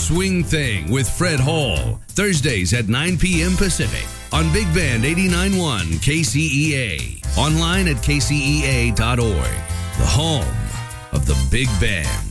Swing Thing with Fred Hall, Thursdays at 9 p.m. Pacific on Big Band 89.1 KCEA. Online at kcea.org, the home of the Big Band.